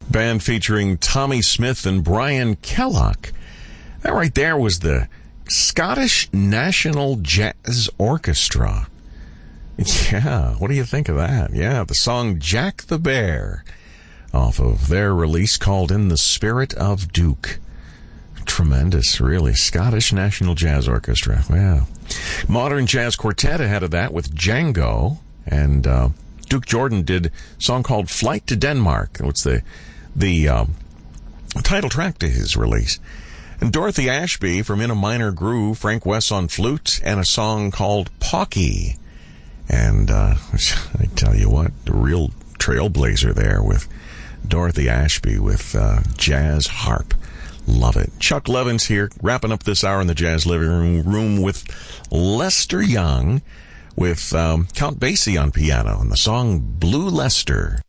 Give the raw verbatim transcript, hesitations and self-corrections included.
Band featuring Tommy Smith and Brian Kellogg. That right there was the Scottish National Jazz Orchestra. Yeah, what do you think of that? Yeah, the song Jack the Bear off of their release called In the Spirit of Duke. Tremendous, really. Scottish National Jazz Orchestra. Yeah. Modern Jazz Quartet ahead of that with Django. And uh, Duke Jordan did a song called Flight to Denmark. What's the the uh, title track to his release. And Dorothy Ashby from In a Minor Groove, Frank West on flute, and a song called Pocky. And uh, I tell you what, the real trailblazer there with Dorothy Ashby with uh, jazz harp. Love it. Chuck Levins here, wrapping up this hour in the Jazz Living Room with Lester Young with um, Count Basie on piano and the song Blue Lester.